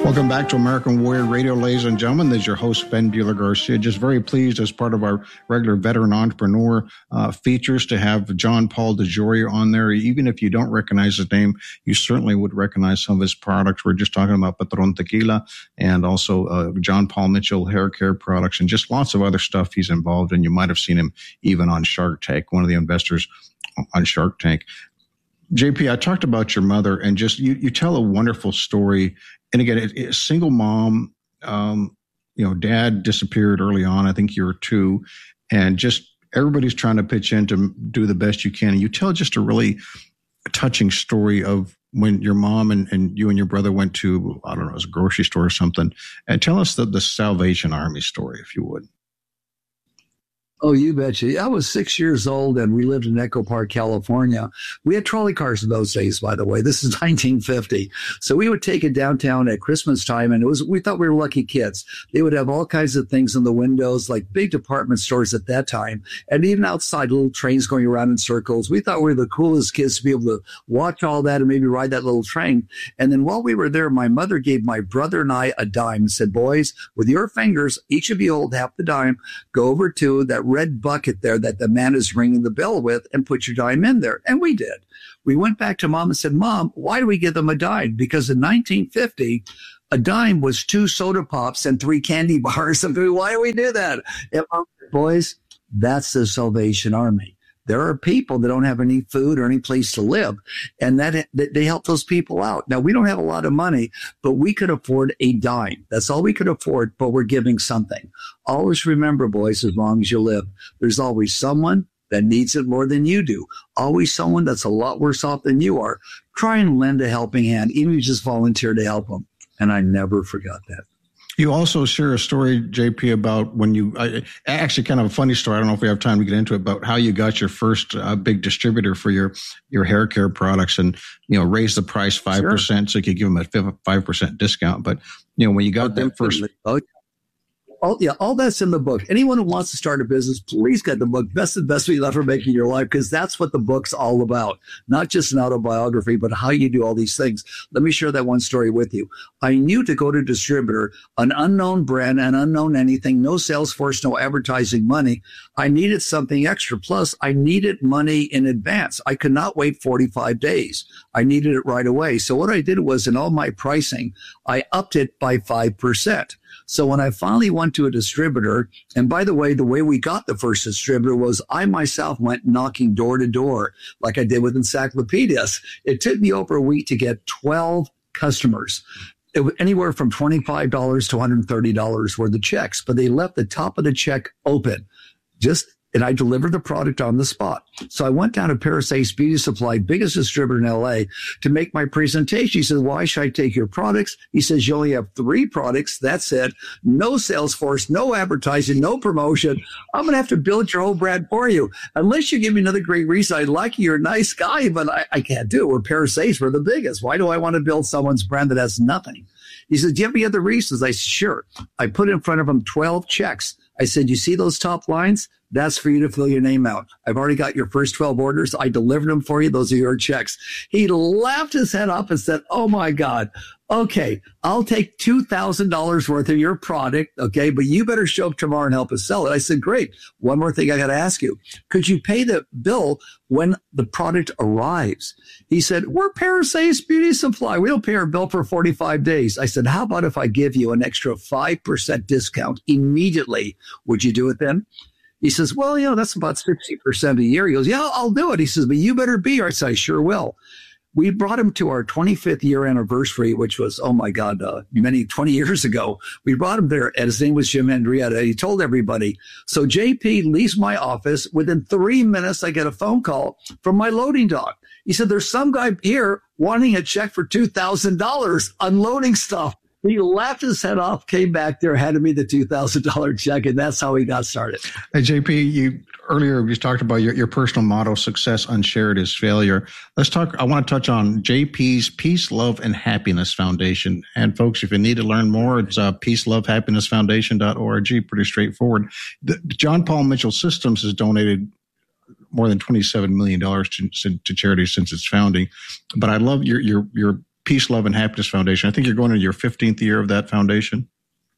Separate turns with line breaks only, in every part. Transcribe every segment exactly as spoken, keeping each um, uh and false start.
Welcome back to American Warrior Radio, ladies and gentlemen. This is your host, Ben Bueller-Garcia. Just very pleased as part of our regular veteran entrepreneur uh, features to have John Paul DeJoria on there. Even if you don't recognize his name, you certainly would recognize some of his products. We're just talking about Patron Tequila and also uh, John Paul Mitchell hair care products and just lots of other stuff he's involved in. You might have seen him even on Shark Tank, one of the investors on Shark Tank. J P, I talked about your mother and just you, you tell a wonderful story. And again, it, it, single mom, um, you know, dad disappeared early on. I think you were two, and just everybody's trying to pitch in to do the best you can. And you tell just a really touching story of when your mom and, and you and your brother went to, I don't know, it was a grocery store or something. And tell us the, the Salvation Army story, if you would.
Oh, you betcha. I was six years old and we lived in Echo Park, California. We had trolley cars in those days, by the way. This is nineteen fifty. So we would take it downtown at Christmas time and it was, we thought we were lucky kids. They would have all kinds of things in the windows, like big department stores at that time. And even outside, little trains going around in circles. We thought we were the coolest kids to be able to watch all that and maybe ride that little train. And then while we were there, my mother gave my brother and I a dime and said, boys, with your fingers, each of you hold half the dime, go over to that red bucket there that the man is ringing the bell with and put your dime in there. And we did. We went back to mom and said, Mom, why do we give them a dime? Because in nineteen fifty, a dime was two soda pops and three candy bars. And why do we do that? And mom said, boys, that's the Salvation Army. There are people that don't have any food or any place to live, and that, that they help those people out. Now, we don't have a lot of money, but we could afford a dime. That's all we could afford, but we're giving something. Always remember, boys, as long as you live, there's always someone that needs it more than you do. Always someone that's a lot worse off than you are. Try and lend a helping hand, even if you just volunteer to help them. And I never forgot that.
You also share a story, J P, about when you I, actually kind of a funny story. I don't know if we have time to get into it, about how you got your first uh, big distributor for your, your hair care products and, you know, raised the price five percent sure. so you could give them a five percent discount. But, you know, when you got oh, that first.
Oh, all, yeah, all that's in the book. Anyone who wants to start a business, please get the book, Best Investment You'll Ever Make in Your Life, because that's what the book's all about. Not just an autobiography, but how you do all these things. Let me share that one story with you. I knew to go to distributor, an unknown brand, an unknown anything, no sales force, no advertising money. I needed something extra. Plus, I needed money in advance. I could not wait forty-five days. I needed it right away. So what I did was, in all my pricing, I upped it by five percent. So when I finally went to a distributor, and by the way, the way we got the first distributor was I myself went knocking door to door like I did with Encyclopedias. It took me over a week to get twelve customers. It was anywhere from twenty-five dollars to one hundred thirty dollars worth of checks, but they left the top of the check open. Just And I delivered the product on the spot. So I went down to Paris Ace Beauty Supply, biggest distributor in L A, to make my presentation. He said, why should I take your products? He says, you only have three products. That's it. No sales force, no advertising, no promotion. I'm going to have to build your whole brand for you. Unless you give me another great reason, I'd like you. You're a nice guy, but I, I can't do it. We're Paris Ace. We're the biggest. Why do I want to build someone's brand that has nothing? He said, do you have any other reasons? I said, sure. I put in front of him twelve checks. I said, you see those top lines? That's for you to fill your name out. I've already got your first twelve orders. I delivered them for you. Those are your checks. He laughed his head up and said, oh my God. Okay, I'll take two thousand dollars worth of your product. Okay, but you better show up tomorrow and help us sell it. I said, great. One more thing I got to ask you. Could you pay the bill when the product arrives? He said, we're Paris Ace Beauty Supply. We don't pay our bill for forty-five days. I said, how about if I give you an extra five percent discount immediately? Would you do it then? He says, well, you know, that's about sixty percent a year. He goes, yeah, I'll do it. He says, but you better be here. I said, I sure will. We brought him to our twenty-fifth year anniversary, which was, oh my God, uh, many, twenty years ago. We brought him there, and his name was Jim Andrietta. He told everybody. So J P leaves my office. Within three minutes, I get a phone call from my loading dock. He said, there's some guy here wanting a check for two thousand dollars unloading stuff. He laughed his head off, came back there, handed me the two thousand dollars check, and that's how he got started.
Hey, J P, you earlier you talked about your, your personal motto, success unshared is failure. Let's talk, I want to touch on J P's Peace, Love, and Happiness Foundation. And folks, if you need to learn more, it's uh, peace love happiness foundation dot org. Pretty straightforward. The, John Paul Mitchell Systems has donated more than twenty-seven million dollars to, to charity since its founding. But I love your, your, your Peace, Love, and Happiness Foundation. I think you're going into your fifteenth year of that foundation.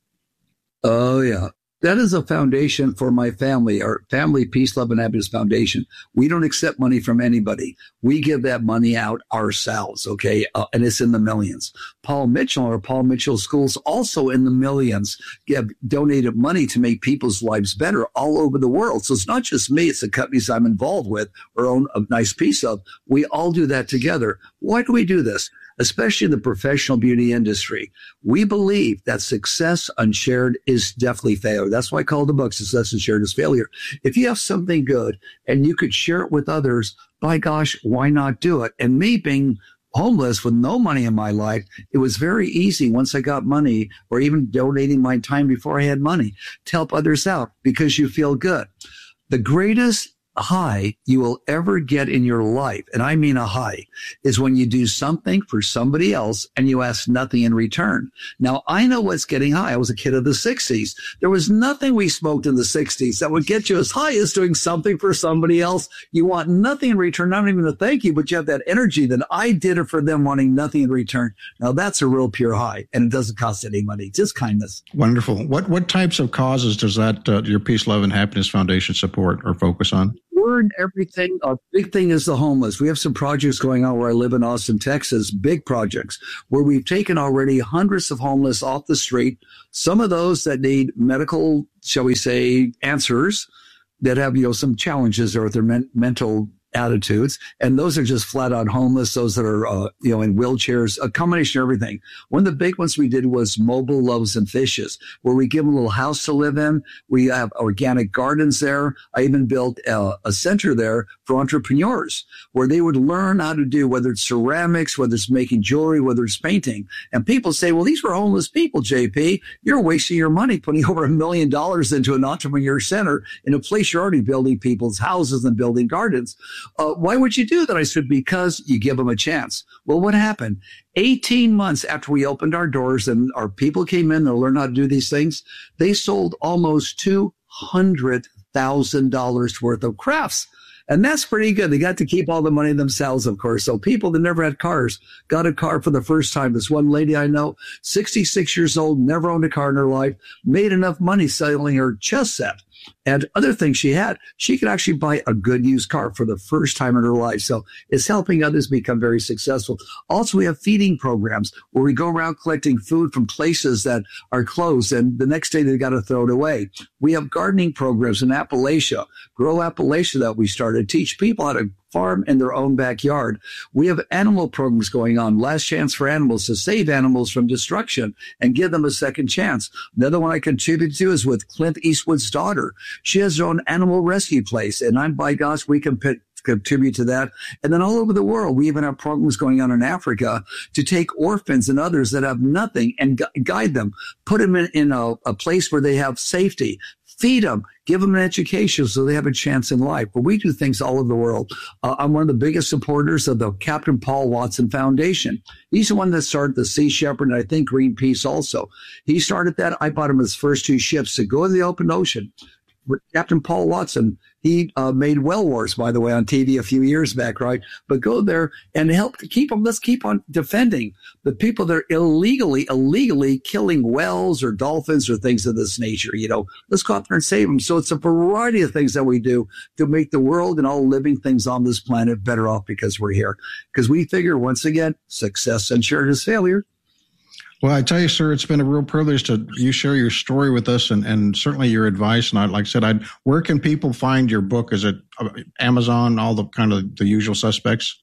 Oh, yeah. That is a foundation for my family, our Family Peace, Love, and Happiness Foundation. We don't accept money from anybody. We give that money out ourselves, okay? Uh, and it's in the millions. Paul Mitchell or Paul Mitchell Schools, also in the millions, give donated money to make people's lives better all over the world. So it's not just me. It's the companies I'm involved with or own a nice piece of. We all do that together. Why do we do this? Especially in the professional beauty industry. We believe that success unshared is definitely failure. That's why I call the book Success Unshared is Failure. If you have something good and you could share it with others, by gosh, why not do it? And me being homeless with no money in my life, it was very easy once I got money, or even donating my time before I had money, to help others out because you feel good. The greatest high you will ever get in your life, and I mean a high, is when you do something for somebody else and you ask nothing in return. Now, I know what's getting high. I was a kid of the sixties. There was nothing we smoked in the sixties that would get you as high as doing something for somebody else. You want nothing in return, not even a thank you, but you have that energy that I did it for them, wanting nothing in return. Now, that's a real pure high, and it doesn't cost any money, just kindness.
Wonderful. What what types of causes does that uh, your Peace, Love, and Happiness Foundation support or focus on?
We're in everything. A big thing is the homeless. We have some projects going on where I live in Austin, Texas, big projects where we've taken already hundreds of homeless off the street. Some of those that need medical, shall we say, answers, that have, you know, some challenges or with their men- mental attitudes. And those are just flat out homeless. Those that are, uh, you know, in wheelchairs, a combination of everything. One of the big ones we did was Mobile Loaves and Fishes, where we give them a little house to live in. We have organic gardens there. I even built uh, a center there for entrepreneurs where they would learn how to do, whether it's ceramics, whether it's making jewelry, whether it's painting. And people say, well, these were homeless people, J P. You're wasting your money putting over a million dollars into an entrepreneur center in a place you're already building people's houses and building gardens. Uh, why would you do that? I said, because you give them a chance. Well, what happened? eighteen months after we opened our doors and our people came in to learn how to do these things, they sold almost two hundred thousand dollars worth of crafts. And that's pretty good. They got to keep all the money themselves, of course. So people that never had cars got a car for the first time. This one lady I know, sixty-six years old, never owned a car in her life, made enough money selling her chess set and other things she had. She could actually buy a good used car for the first time in her life. So it's helping others become very successful. Also, we have feeding programs where we go around collecting food from places that are closed and the next day they got to throw it away. We have gardening programs in Appalachia, Grow Appalachia, that we started, teach people how to farm in their own backyard. We have animal programs going on, Last Chance for Animals, to save animals from destruction and give them a second chance. Another one I contribute to is with Clint Eastwood's daughter. She has her own animal rescue place, and I'm, by gosh, we can pick, contribute to that. And then all over the world, we even have programs going on in Africa to take orphans and others that have nothing and gu- guide them, put them in, in a, a place where they have safety, feed them, give them an education so they have a chance in life. But we do things all over the world. Uh, I'm one of the biggest supporters of the Captain Paul Watson Foundation. He's the one that started the Sea Shepherd and I think Greenpeace also. He started that. I bought him his first two ships to go in the open ocean. Captain Paul Watson, he uh, made Well Wars, by the way, on T V a few years back, right? But go there and help to keep them. Let's keep on defending the people that are illegally, illegally killing whales or dolphins or things of this nature. You know, let's go out there and save them. So it's a variety of things that we do to make the world and all living things on this planet better off because we're here. Because we figure, once again, success unshared is failure.
Well, I tell you, sir, it's been a real privilege to you share your story with us and, and certainly your advice. And I, like I said, I'd, where can people find your book? Is it Amazon, all the kind of the usual suspects?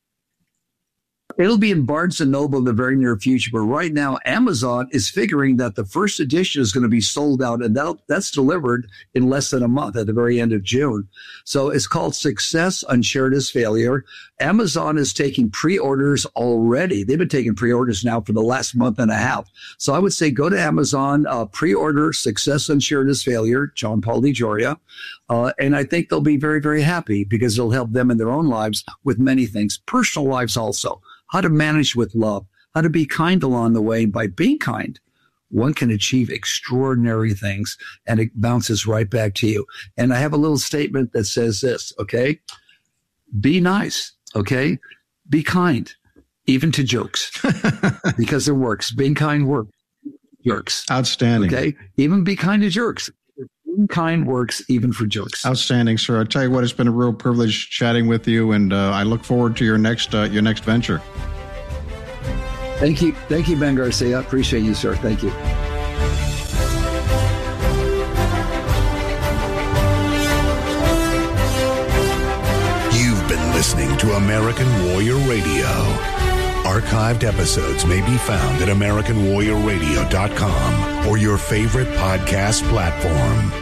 It'll be in Barnes and Noble in the very near future. But right now, Amazon is figuring that the first edition is going to be sold out, and that, that's delivered in less than a month at the very end of June. So it's called Success Unshared is Failure. Amazon is taking pre-orders already. They've been taking pre-orders now for the last month and a half. So I would say go to Amazon, uh, pre-order Success Unshared is Failure, John Paul DeJoria. Uh, and I think they'll be very, very happy because it'll help them in their own lives with many things, personal lives also. How to manage with love, how to be kind along the way. By being kind, one can achieve extraordinary things and it bounces right back to you. And I have a little statement that says this, okay? Be nice, okay? Be kind. even to jokes, because it works. Being kind works. Jerks.
Outstanding.
Okay. Even be kind to jerks. Being kind works even for jokes.
Outstanding, sir. I tell you what, it's been a real privilege chatting with you, and uh, I look forward to your next uh, your next venture.
Thank you. Thank you, Ben Garcia. I appreciate you, sir. Thank you.
Listening to American Warrior Radio. Archived episodes may be found at American Warrior Radio dot com or your favorite podcast platform.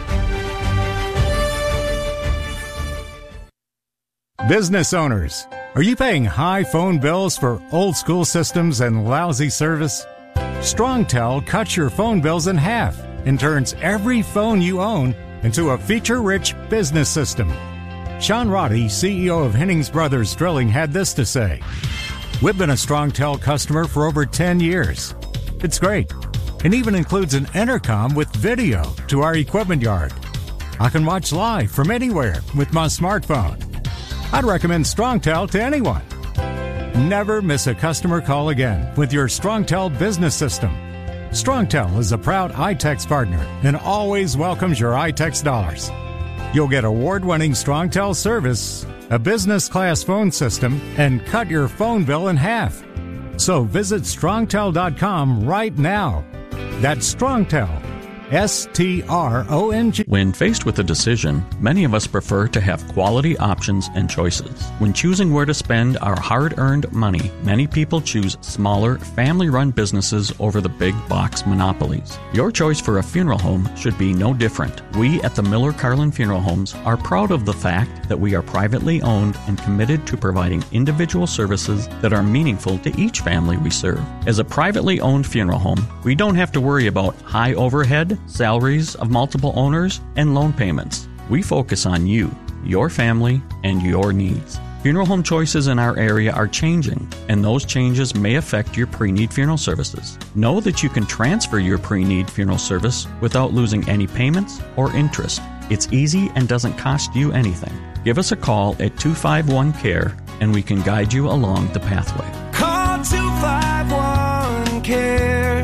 Business owners, are you paying high phone bills for old school systems and lousy service? StrongTel cuts your phone bills in half and turns every phone you own into a feature-rich business system. Sean Roddy, C E O of Hennings Brothers Drilling, had this to say. We've been a StrongTel customer for over ten years. It's great. It even includes an intercom with video to our equipment yard. I can watch live from anywhere with my smartphone. I'd recommend StrongTel to anyone. Never miss a customer call again with your StrongTel business system. StrongTel is a proud iTex partner and always welcomes your iTex dollars. You'll get award-winning StrongTel service, a business-class phone system, and cut your phone bill in half. So visit strongtel dot com right now. That's StrongTel. S T R O N G.
When faced with a decision, many of us prefer to have quality options and choices. When choosing where to spend our hard-earned money, many people choose smaller, family-run businesses over the big box monopolies. Your choice for a funeral home should be no different. We at the Miller Carlin Funeral Homes are proud of the fact that we are privately owned and committed to providing individual services that are meaningful to each family we serve. As a privately owned funeral home, we don't have to worry about high overhead, salaries of multiple owners, and loan payments. We focus on you, your family, and your needs. Funeral home choices in our area are changing, and those changes may affect your pre-need funeral services. Know that you can transfer your pre-need funeral service without losing any payments or interest. It's easy and doesn't cost you anything. Give us a call at two five one C A R E, and we can guide you along the pathway.
Call two five one C A R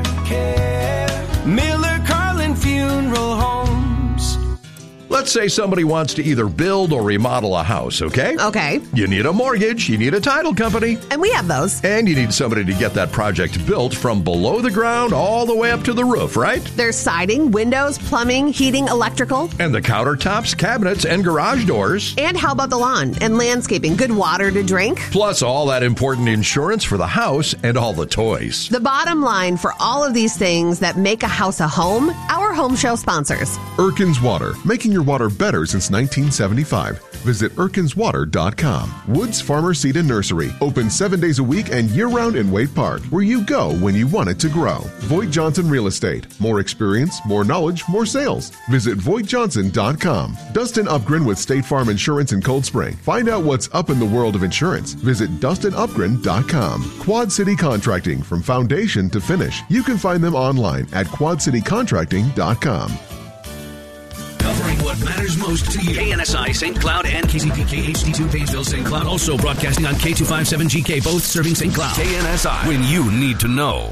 E. Miller Carlin Funeral Homes.
Let's say somebody wants to either build or remodel a house, okay?
Okay.
You need a mortgage, you need a title company.
And we have those.
And you need somebody to get that project built from below the ground all the way up to the roof, right?
There's siding, windows, plumbing, heating, electrical.
And the countertops, cabinets, and garage doors.
And how about the lawn and landscaping? Good water to drink.
Plus all that important insurance for the house and all the toys.
The bottom line for all of these things that make a house a home, our home show sponsors.
Erkins Water, making your water better since nineteen seventy-five. Visit erkins water dot com. Woods Farmer Seed and Nursery, open seven days a week and year-round in Wade Park, where you go when you want it to grow. Voigt Johnson Real Estate, more experience, more knowledge, more sales. Visit voigt johnson dot com. Dustin Upgren with State Farm Insurance in Cold Spring. Find out what's up in the world of insurance. Visit dustin upgren dot com. Quad City Contracting, from foundation to finish. You can find them online at quad city contracting dot com.
Covering what matters most to you. K N S I, Saint Cloud, and K Z P K H D two, Painesville, Saint Cloud. Also broadcasting on K two fifty-seven G K, both serving Saint Cloud. K N S I, when you need to know.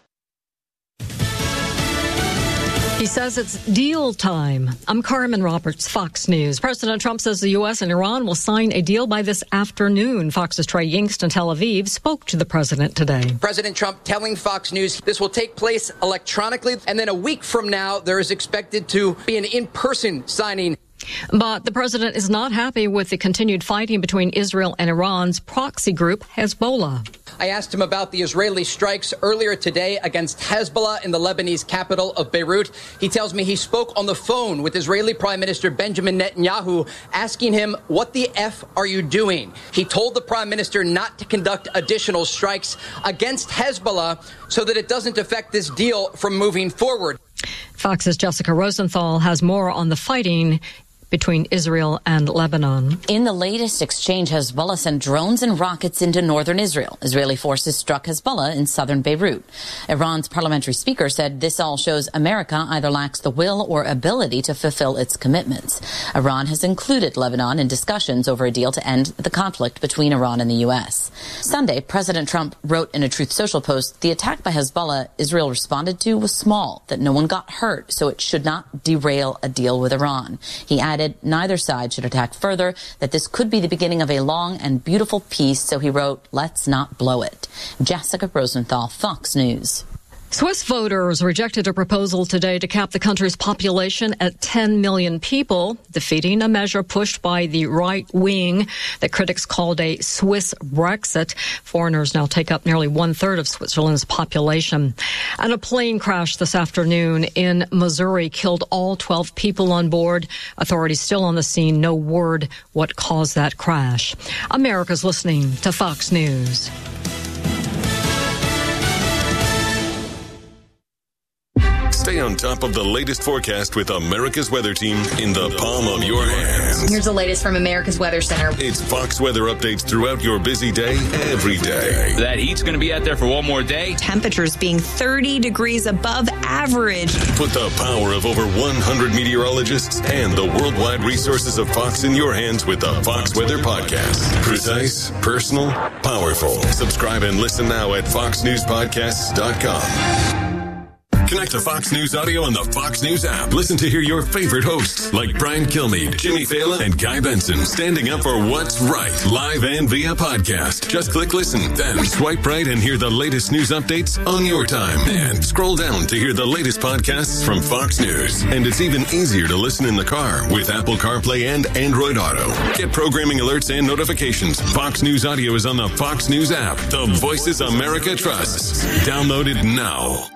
He says it's deal time. I'm Carmen Roberts, Fox News. President Trump says the U S and Iran will sign a deal by this afternoon. Fox's Trey Yingst in Tel Aviv spoke to the president today.
President Trump telling Fox News this will take place electronically, and then a week from now, there is expected to be an in-person signing.
But the president is not happy with the continued fighting between Israel and Iran's proxy group, Hezbollah.
I asked him about the Israeli strikes earlier today against Hezbollah in the Lebanese capital of Beirut. He tells me he spoke on the phone with Israeli Prime Minister Benjamin Netanyahu, asking him, what the F are you doing? He told the Prime Minister not to conduct additional strikes against Hezbollah so that it doesn't affect this deal from moving forward.
Fox's Jessica Rosenthal has more on the fighting between Israel and Lebanon.
In the latest exchange, Hezbollah sent drones and rockets into northern Israel. Israeli forces struck Hezbollah in southern Beirut. Iran's parliamentary speaker said this all shows America either lacks the will or ability to fulfill its commitments. Iran has included Lebanon in discussions over a deal to end the conflict between Iran and the U S. Sunday, President Trump wrote in a Truth Social post, the attack by Hezbollah Israel responded to was small, that no one got hurt, so it should not derail a deal with Iran. He added neither side should attack further, that this could be the beginning of a long and beautiful peace, so he wrote, let's not blow it. Jessica Rosenthal, Fox News.
Swiss voters rejected a proposal today to cap the country's population at ten million people, defeating a measure pushed by the right wing that critics called a Swiss Brexit. Foreigners now take up nearly one-third of Switzerland's population. And a plane crash this afternoon in Missouri killed all twelve people on board. Authorities still on the scene. No word what caused that crash. America's listening to Fox News.
Stay on top of the latest forecast with America's Weather Team in the palm of your hands.
Here's the latest from America's Weather Center.
It's Fox weather updates throughout your busy day, every day.
That heat's going to be out there for one more day.
Temperatures being thirty degrees above average.
Put the power of over one hundred meteorologists and the worldwide resources of Fox in your hands with the Fox Weather Podcast. Precise, personal, powerful. Subscribe and listen now at fox news podcasts dot com. Connect to Fox News Audio on the Fox News app. Listen to hear your favorite hosts like Brian Kilmeade, Jimmy Fallon, and Guy Benson standing up for what's right, live and via podcast. Just click listen, then swipe right and hear the latest news updates on your time. And scroll down to hear the latest podcasts from Fox News. And it's even easier to listen in the car with Apple CarPlay and Android Auto. Get programming alerts and notifications. Fox News Audio is on the Fox News app. The voices America trusts. Download it now.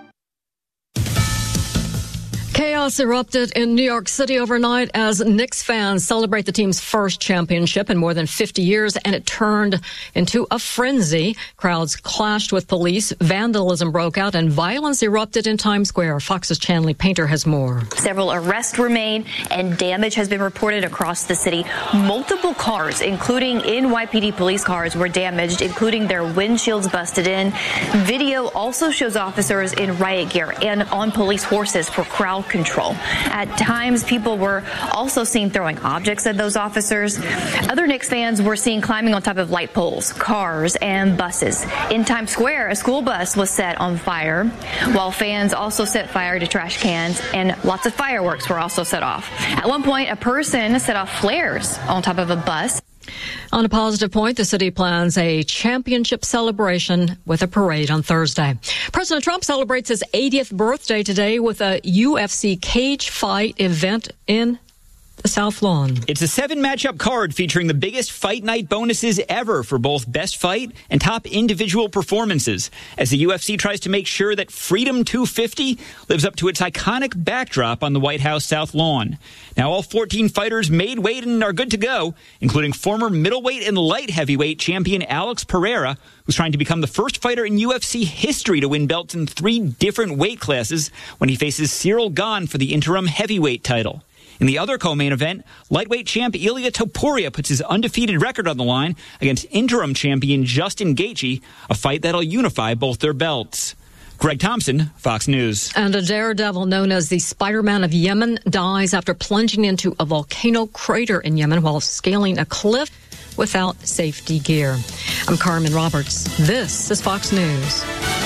Chaos erupted in New York City overnight as Knicks fans celebrate the team's first championship in more than fifty years, and it turned into a frenzy. Crowds clashed with police, vandalism broke out, and violence erupted in Times Square. Fox's Chanley Painter has more.
Several arrests were made, and damage has been reported across the city. Multiple cars, including N Y P D police cars, were damaged, including their windshields busted in. Video also shows officers in riot gear and on police horses for crowd control. At times, people were also seen throwing objects at those officers. Other Knicks fans were seen climbing on top of light poles, cars, and buses. In Times Square, a school bus was set on fire, while fans also set fire to trash cans, and lots of fireworks were also set off. At one point, a person set off flares on top of a bus.
On a positive point, the city plans a championship celebration with a parade on Thursday. President Trump celebrates his eightieth birthday today with a U F C cage fight event in the South Lawn.
It's a seven matchup card featuring the biggest fight night bonuses ever for both best fight and top individual performances, as the U F C tries to make sure that Freedom two fifty lives up to its iconic backdrop on the White House South Lawn. Now, all fourteen fighters made weight and are good to go, including former middleweight and light heavyweight champion Alex Pereira, who's trying to become the first fighter in U F C history to win belts in three different weight classes when he faces Cyril Gane for the interim heavyweight title. In the other co-main event, lightweight champ Ilia Topuria puts his undefeated record on the line against interim champion Justin Gaethje, a fight that'll unify both their belts. Greg Thompson, Fox News.
And a daredevil known as the Spider-Man of Yemen dies after plunging into a volcano crater in Yemen while scaling a cliff without safety gear. I'm Carmen Roberts. This is Fox News.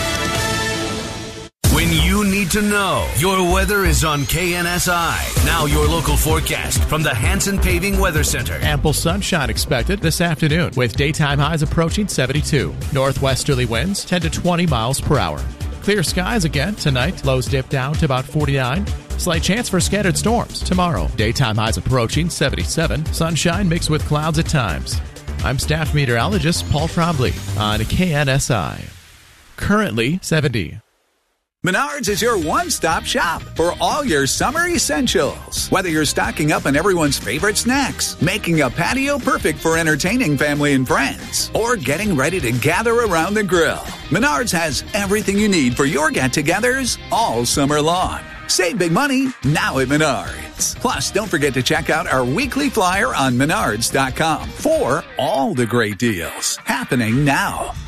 When you need to know, your weather is on K N S I. Now your local forecast from the Hanson Paving Weather Center.
Ample sunshine expected this afternoon with daytime highs approaching seventy-two. Northwesterly winds ten to twenty miles per hour. Clear skies again tonight. Lows dip down to about forty-nine. Slight chance for scattered storms tomorrow. Daytime highs approaching seventy-seven. Sunshine mixed with clouds at times. I'm staff meteorologist Paul Trombley on K N S I. Currently seventy.
Menards is your one-stop shop for all your summer essentials. Whether you're stocking up on everyone's favorite snacks, making a patio perfect for entertaining family and friends, or getting ready to gather around the grill, Menards has everything you need for your get-togethers all summer long. Save big money now at Menards. Plus, don't forget to check out our weekly flyer on menards dot com for all the great deals happening now.